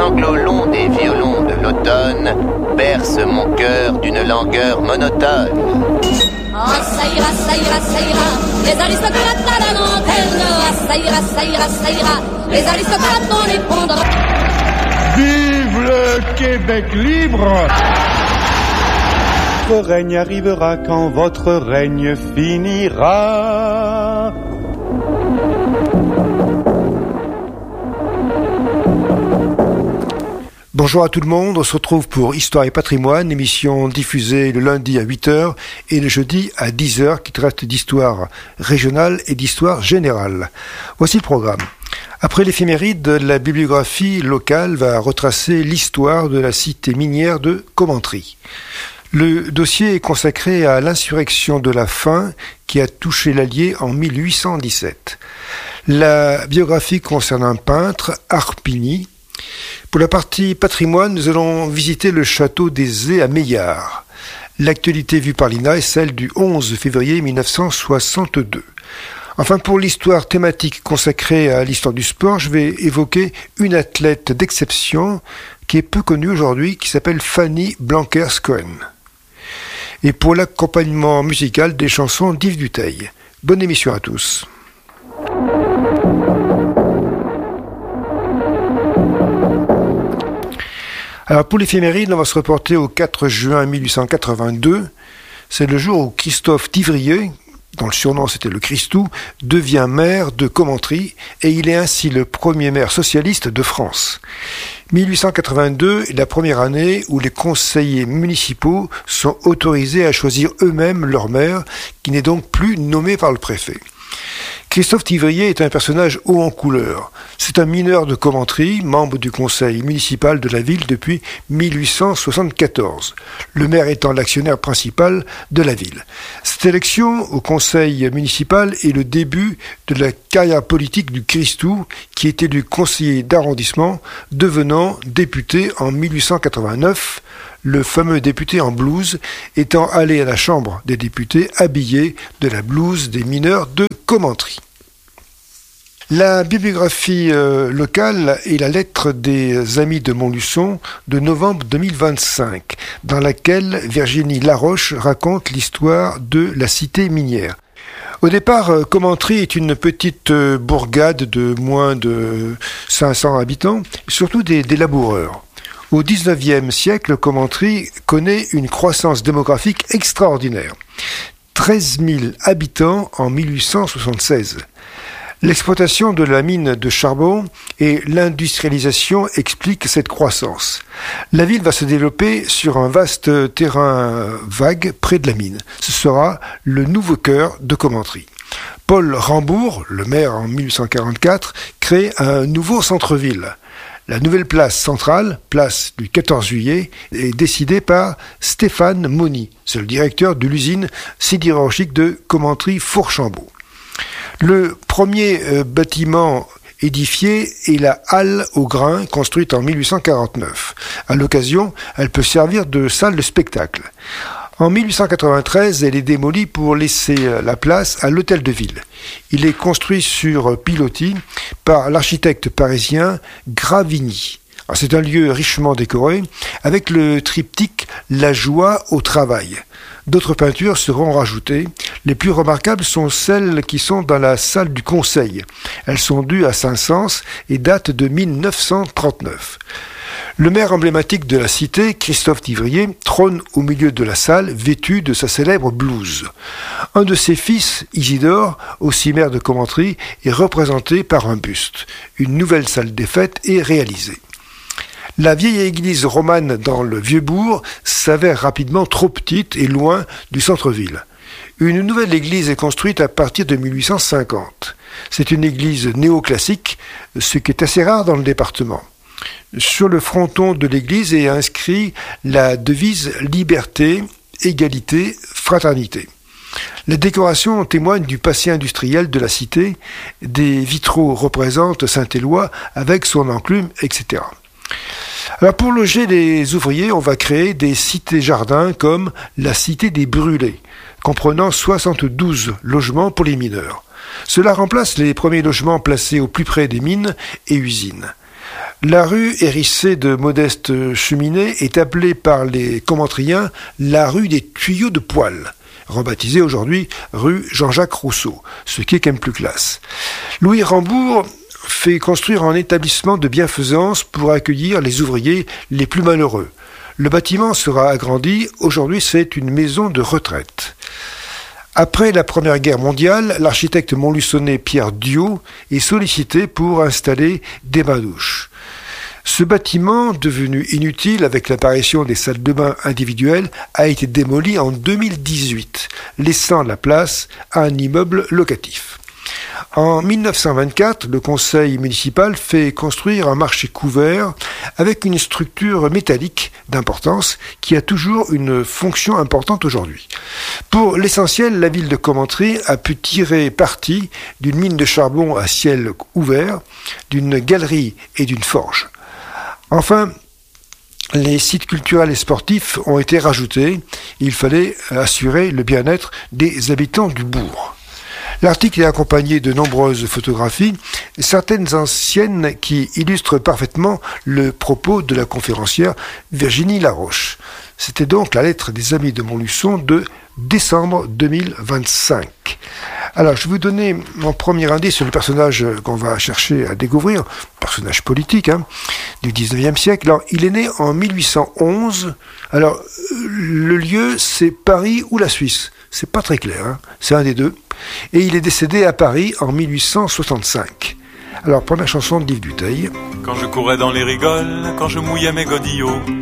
sanglots longs des violons de l'automne bercent mon cœur d'une langueur monotone. Ah, ça ira, ça ira, ça ira, les aristocrates à la lanterne. Ah, ça ira, ça ira, ça ira, les aristocrates vont les pondre. Vive le Québec libre! Votre règne arrivera quand votre règne finira. Bonjour à tout le monde, on se retrouve pour Histoire et Patrimoine, émission diffusée le lundi à 8h et le jeudi à 10h qui traite d'histoire régionale et d'histoire générale. Voici le programme. Après l'éphéméride, la bibliographie locale va retracer l'histoire de la cité minière de Commentry. Le dossier est consacré à l'insurrection de la faim qui a touché l'Allier en 1817. La biographie concerne un peintre, Harpigny. Pour la partie patrimoine, nous allons visiter le château des Ais à Meillard. L'actualité vue par l'INA est celle du 11 février 1962. Enfin, pour l'histoire thématique consacrée à l'histoire du sport, je vais évoquer une athlète d'exception qui est peu connue aujourd'hui, qui s'appelle Fanny Blankers-Koen. Et pour l'accompagnement musical, des chansons d'Yves Dutheil. Bonne émission à tous. Alors pour l'éphéméride, on va se reporter au 4 juin 1882. C'est le jour où Christophe Thivrier, dont le surnom c'était le Christou, devient maire de Commentry et il est ainsi le premier maire socialiste de France. 1882 est la première année où les conseillers municipaux sont autorisés à choisir eux-mêmes leur maire, qui n'est donc plus nommé par le préfet. Christophe Thivrier est un personnage haut en couleur. C'est un mineur de Commentry, membre du conseil municipal de la ville depuis 1874, le maire étant l'actionnaire principal de la ville. Cette élection au conseil municipal est le début de la carrière politique du Christou, qui est élu conseiller d'arrondissement, devenant député en 1889, le fameux député en blouse étant allé à la Chambre des députés habillé de la blouse des mineurs de Commentry. La bibliographie locale est la lettre des Amis de Montluçon de novembre 2025, dans laquelle Virginie Laroche raconte l'histoire de la cité minière. Au départ, Commentry est une petite bourgade de moins de 500 habitants, surtout des laboureurs. Au XIXe siècle, Commentry connaît une croissance démographique extraordinaire. 13 000 habitants en 1876. L'exploitation de la mine de charbon et l'industrialisation expliquent cette croissance. La ville va se développer sur un vaste terrain vague près de la mine. Ce sera le nouveau cœur de Commentry. Paul Rambourg, le maire en 1844, crée un nouveau centre-ville. La nouvelle place centrale, place du 14 juillet, est décidée par Stéphane Mauny, c'est le directeur de l'usine sidérurgique de Commentry-Fourchambault. Le premier bâtiment édifié est la halle au grain, construite en 1849. À l'occasion, elle peut servir de salle de spectacle. En 1893, elle est démolie pour laisser la place à l'hôtel de ville. Il est construit sur pilotis par l'architecte parisien Gravigny. Alors, c'est un lieu richement décoré, avec le triptyque « La joie au travail ». D'autres peintures seront rajoutées. Les plus remarquables sont celles qui sont dans la salle du Conseil. Elles sont dues à Saint-Saëns et datent de 1939. Le maire emblématique de la cité, Christophe Thivrier, trône au milieu de la salle, vêtu de sa célèbre blouse. Un de ses fils, Isidore, aussi maire de Commentry, est représenté par un buste. Une nouvelle salle des fêtes est réalisée. La vieille église romane dans le Vieux-Bourg s'avère rapidement trop petite et loin du centre-ville. Une nouvelle église est construite à partir de 1850. C'est une église néoclassique, ce qui est assez rare dans le département. Sur le fronton de l'église est inscrit la devise « Liberté, égalité, fraternité ». La décoration témoigne du passé industriel de la cité. Des vitraux représentent Saint-Éloi avec son enclume, etc. Alors pour loger les ouvriers, on va créer des cités-jardins comme la cité des Brûlés, comprenant 72 logements pour les mineurs. Cela remplace les premiers logements placés au plus près des mines et usines. La rue hérissée de modestes cheminées est appelée par les commentriens la rue des tuyaux de poêle, rebaptisée aujourd'hui rue Jean-Jacques Rousseau, ce qui est quand même plus classe. Louis Rambourg fait construire un établissement de bienfaisance pour accueillir les ouvriers les plus malheureux. Le bâtiment sera agrandi, aujourd'hui c'est une maison de retraite. Après la Première Guerre mondiale, l'architecte montluçonnais Pierre Diot est sollicité pour installer des bains-douches. Ce bâtiment, devenu inutile avec l'apparition des salles de bain individuelles, a été démoli en 2018, laissant la place à un immeuble locatif. En 1924, le conseil municipal fait construire un marché couvert avec une structure métallique d'importance qui a toujours une fonction importante aujourd'hui. Pour l'essentiel, la ville de Commentry a pu tirer parti d'une mine de charbon à ciel ouvert, d'une galerie et d'une forge. Enfin, les sites culturels et sportifs ont été rajoutés. Il fallait assurer le bien-être des habitants du bourg. L'article est accompagné de nombreuses photographies, certaines anciennes qui illustrent parfaitement le propos de la conférencière Virginie Laroche. C'était donc la lettre des Amis de Montluçon de décembre 2025. Alors, je vais vous donner mon premier indice sur le personnage qu'on va chercher à découvrir, personnage politique du 19e siècle. Alors, il est né en 1811. Alors, le lieu, c'est Paris ou la Suisse. C'est pas très clair, c'est un des deux. Et il est décédé à Paris en 1865. Alors, première chanson de Yves Duteil. Quand je courais dans les rigoles, quand je mouillais mes godillots,